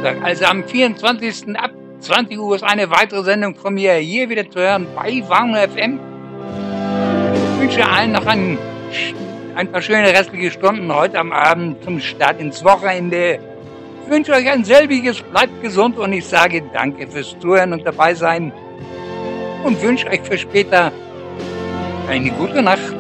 Donnerstag, also am 24. ab 20 Uhr ist eine weitere Sendung von mir hier wieder zu hören bei Warner FM. Ich wünsche allen noch ein paar schöne restliche Stunden heute am Abend zum Start ins Wochenende. Ich wünsche euch ein selbiges, bleibt gesund und ich sage danke fürs Zuhören und dabei sein und wünsche euch für später eine gute Nacht.